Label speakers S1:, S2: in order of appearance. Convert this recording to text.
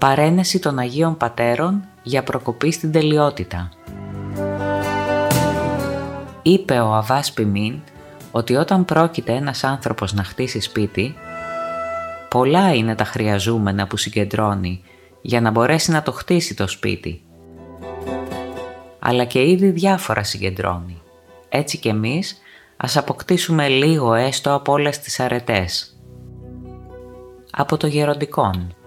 S1: Παρένεση των Αγίων Πατέρων για προκοπή στην τελειότητα. Είπε ο Αββάς Πιμίν ότι όταν πρόκειται ένας άνθρωπος να χτίσει σπίτι, πολλά είναι τα χρειαζούμενα που συγκεντρώνει για να μπορέσει να το χτίσει το σπίτι. Αλλά και ήδη διάφορα συγκεντρώνει. Έτσι κι εμείς ας αποκτήσουμε λίγο έστω από όλες τις αρετές. Από το Γεροντικόν.